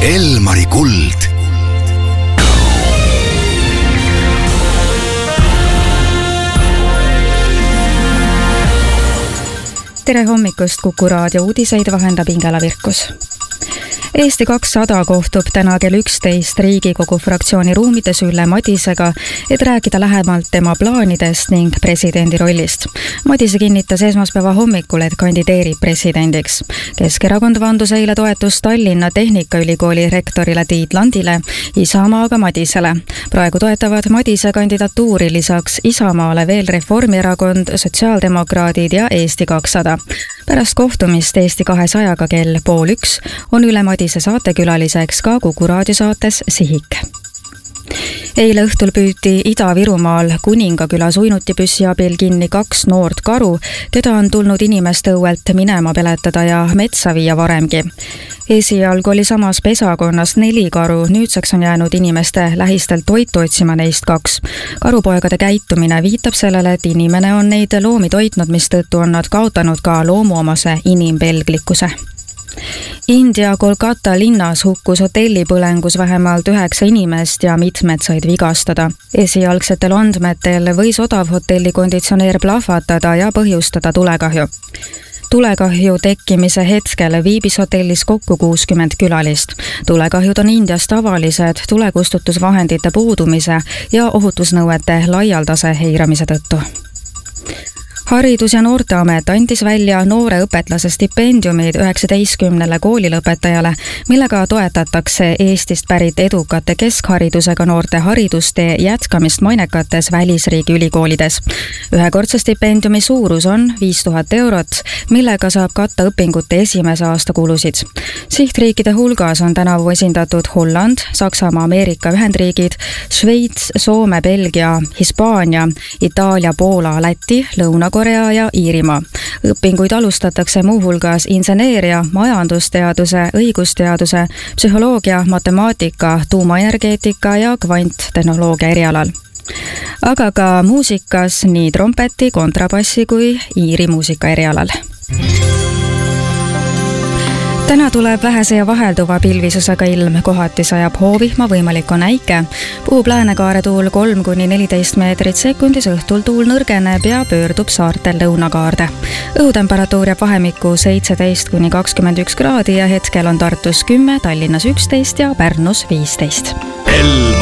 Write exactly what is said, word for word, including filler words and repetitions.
Elmari kuld. Tere hommikust, Kuku raadio uudiseid vahendab Ingela Virkus. Eesti kakssada kohtub täna kell üksteist Riigikogu fraktsiooni ruumides Ülle Madisega, et rääkida lähemalt tema plaanidest ning presidendi rollist. Madise kinnitas esmaspäeva hommikul, et kandideerib presidendiks. Keskerakond vandus eile toetust Tallinna Tehnikaülikooli rektorile Tiit Landile, Isamaa aga Madisele. Praegu toetavad Madise kandidatuuri lisaks Isamaale veel Reformierakond, Sotsiaaldemokraadid ja Eesti kakssada. Pärast kohtumist Eesti kahesajaga kell pool üks on Üle Madise saatekülaliseks ka Kuku raadiosaates Sihik. Eile õhtul püüti Ida-Virumaal Kuningakülas uinutipüssi abil kinni kaks noort karu, keda on tulnud inimeste õuelt minema peletada ja metsa viia varemgi. Esialgu oli samas pesakonnas neli karu, nüüdseks on jäänud inimeste lähistelt toitu otsima neist kaks. Karupoegade käitumine viitab sellele, et inimene on neid loomi toitnud, mistõttu on nad kaotanud ka loomuomase inimpelglikkuse. India Kolkata linnas hukkus hotellipõlengus vähemalt üheksa inimest ja mitmed said vigastada. Esialgsetel andmetel võis odav hotelli konditsioneer plahvatada ja põhjustada tulekahju. Tulekahju tekkimise hetkel viibis hotellis kokku kuuskümmend külalist. Tulekahjud on Indias tavalised tulekustutusvahendite puudumise ja ohutusnõuete laialdase eiramise tõttu. Haridus- ja Noorteamet andis välja noore õpetlase stipendiumid üheksateistkümnele koolilõpetajale, millega toetatakse Eestist pärit edukate keskharidusega noorte haridustee jätkamist mainekates välisriigi ülikoolides. Ühekordse stipendiumi suurus on viis tuhat eurot, millega saab katta õpingute esimese aasta kulusid. Sihtriikide hulgas on tänavu esindatud Holland, Saksamaa, Ameerika Ühendriigid, Šveits, Soome, Belgia, Hispaania, Itaalia, Poola, Läti, Lõuna Korea ja Iirimaa. Õpinguid alustatakse muuhulgas inseneeria, majandusteaduse, õigusteaduse, psühholoogia, matemaatika, tuumaenergeetika ja kvanttehnoloogia erialal. Aga ka muusikas nii trompeti, kontrabassi kui iiri muusika erialal. Täna tuleb vähese ja vahelduva pilvisusega ilm, kohati sajab hoovihma, võimalik on äike. Puhub läänekaare tuul kolm kuni neliteist meetrit sekundis, õhtul tuul nõrgeneb ja pöördub saartel lõunakaarde. Õhutemperatuur jääb vahemikku seitseteist kuni kakskümmend üks kraadi ja hetkel on Tartus kümme, Tallinnas üksteist ja Pärnus viisteist.